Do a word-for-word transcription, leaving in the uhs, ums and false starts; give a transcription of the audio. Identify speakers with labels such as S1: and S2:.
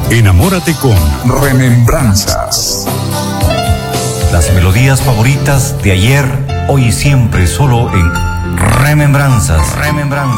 S1: Enamórate con Remembranzas.
S2: Las melodías favoritas de ayer, hoy y siempre, solo en Remembranzas. Remembranzas.